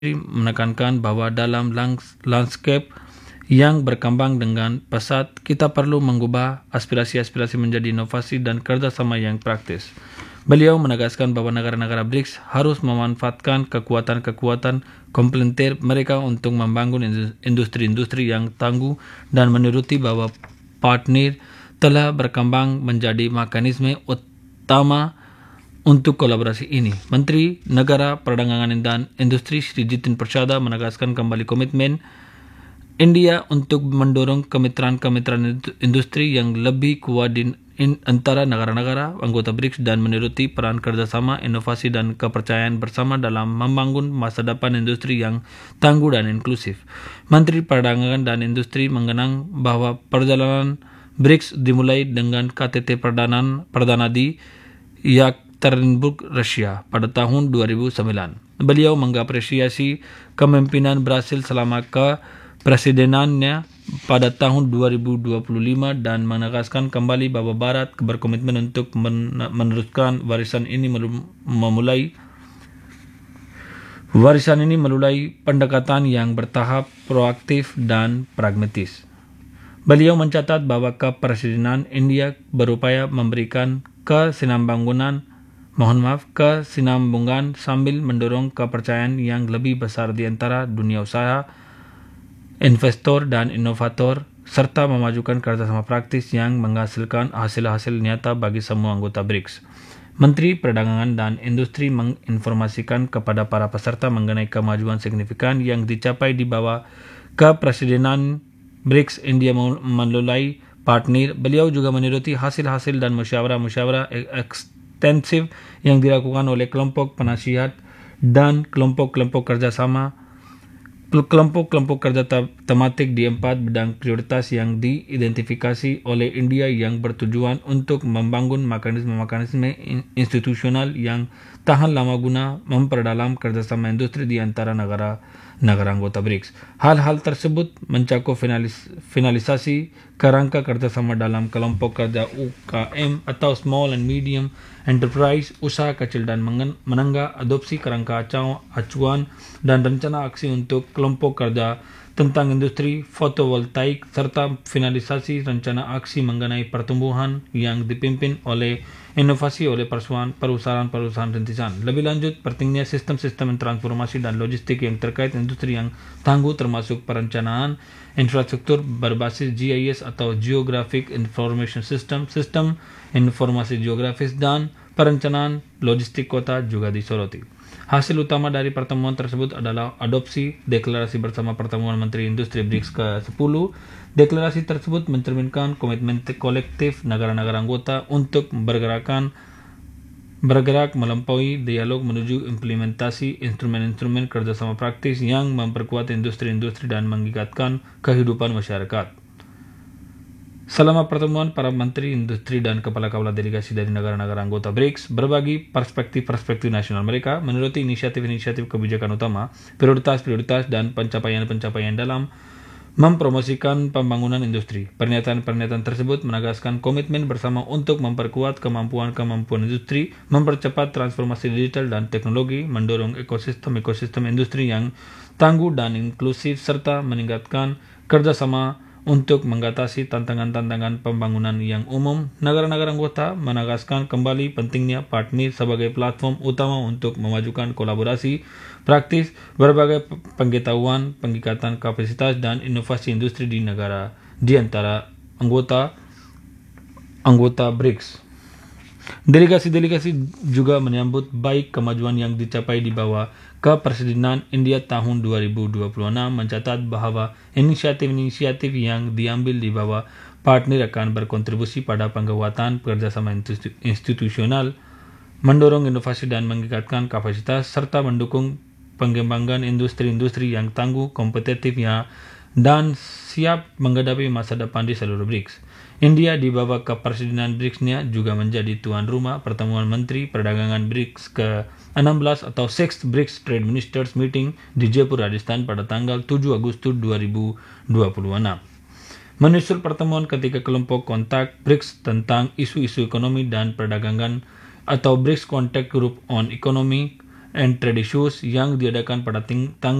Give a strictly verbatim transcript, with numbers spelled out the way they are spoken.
menekankan bahwa dalam lands- landscape yang berkembang dengan pesat, kita perlu mengubah aspirasi-aspirasi menjadi inovasi dan kerjasama yang praktis. Beliau menegaskan bahwa negara-negara B R I C S harus memanfaatkan kekuatan-kekuatan komplementer mereka untuk membangun industri-industri yang tangguh dan menuruti bahwa partner telah berkembang menjadi mekanisme utama untuk kolaborasi ini. Menteri Negara Perdagangan dan Industri Sri Jitin Prasada menegaskan kembali komitmen India untuk mendorong kemitraan-kemitraan industri yang lebih kuat di in, antara negara-negara anggota B R I C S dan menuruti peran kerjasama, inovasi dan kepercayaan bersama dalam membangun masa depan industri yang tangguh dan inklusif. Menteri Perdagangan dan Industri mengenang bahwa perjalanan B R I C S dimulai dengan K T T Perdana, Perdana di Yekaterinburg, Rusia pada tahun dua ribu sembilan. Beliau mengapresiasi kepemimpinan Brasil selama kepresidenannya pada tahun dua ribu dua puluh lima dan menegaskan kembali bahwa Barat berkomitmen untuk meneruskan warisan ini memulai warisan ini melalui pendekatan yang bertahap, proaktif dan pragmatis. Beliau mencatat bahwa kepresidenan India berupaya memberikan kesinambungan, mohon maaf, kesinambungan sambil mendorong kepercayaan yang lebih besar di antara dunia usaha, investor dan inovator, serta memajukan kerjasama praktis yang menghasilkan hasil-hasil nyata bagi semua anggota B R I C S. Menteri Perdagangan dan Industri menginformasikan kepada para peserta mengenai kemajuan signifikan yang dicapai di bawah kepresidenan B R I C S India melalui partner. Beliau juga menuruti hasil-hasil dan musyawarah-musyawarah ekstensif yang dilakukan oleh kelompok penasihat dan kelompok-kelompok kerjasama kelompok-kelompok kerja tematik di empat bidang prioritas yang diidentifikasi oleh India yang bertujuan untuk membangun mekanisme-mekanisme institusional yang tahan lama guna memperdalam kerjasama industri di antara negara-negara anggota B R I C S. Hal-hal tersebut mencakup finalis, finalisasi kerangka kerjasama dalam kelompok kerja U K M atau Small and Medium Enterprise, usaha kecil dan menengah, adopsi kerangka acuan dan rencana aksi untuk kelompok kerja tentang industri fotovoltaik, serta finalisasi rencana aksi mengenai pertumbuhan yang dipimpin oleh inovasi oleh perusahaan-perusahaan rintisan. Lebih lanjut, pentingnya sistem-sistem transformasi dan logistik yang terkait industri yang tangguh termasuk perencanaan infrastruktur berbasis G I S atau Geographic Information System, sistem informasi geografis dan perencanaan logistik kota juga disoroti. Hasil utama dari pertemuan tersebut adalah adopsi deklarasi bersama pertemuan Menteri Industri B R I C S ke sepuluh. Deklarasi tersebut mencerminkan komitmen kolektif negara-negara anggota untuk bergerakan bergerak melampaui dialog menuju implementasi instrumen-instrumen kerjasama praktis yang memperkuat industri-industri dan mengigatkan kehidupan masyarakat. Selama pertemuan, para menteri industri dan kepala-kepala delegasi dari negara-negara anggota B R I C S berbagi perspektif-perspektif nasional mereka menuruti inisiatif-inisiatif kebijakan utama, prioritas-prioritas dan pencapaian-pencapaian dalam mempromosikan pembangunan industri. Pernyataan-pernyataan tersebut menegaskan komitmen bersama untuk memperkuat kemampuan-kemampuan industri, mempercepat transformasi digital dan teknologi, mendorong ekosistem-ekosistem industri yang tangguh dan inklusif, serta meningkatkan kerjasama untuk mengatasi tantangan-tantangan pembangunan yang umum. Negara-negara anggota menegaskan kembali pentingnya partner sebagai platform utama untuk memajukan kolaborasi praktis, berbagai pengetahuan, peningkatan kapasitas dan inovasi industri di negara di antara anggota anggota B R I C S. Delegasi-delegasi juga menyambut baik kemajuan yang dicapai di bawah kepresidenan India tahun dua ribu dua puluh enam, mencatat bahwa inisiatif-inisiatif yang diambil di bawah partner akan berkontribusi pada penguatan kerjasama institusional, mendorong inovasi dan meningkatkan kapasitas, serta mendukung pengembangan industri-industri yang tangguh, kompetitif ya, dan siap menghadapi masa depan di seluruh B R I C S. India di bawah kepresidenan B R I C S-nya juga menjadi tuan rumah pertemuan Menteri Perdagangan B R I C S ke enam belas atau sixth B R I C S Trade Ministers Meeting di Jaipur, Rajasthan pada tanggal tujuh Agustus dua ribu dua puluh enam. Menyusul pertemuan ketiga kelompok kontak B R I C S tentang isu-isu ekonomi dan perdagangan atau B R I C S Contact Group on Economy and trade issues yang diadakan pada ting- tanggal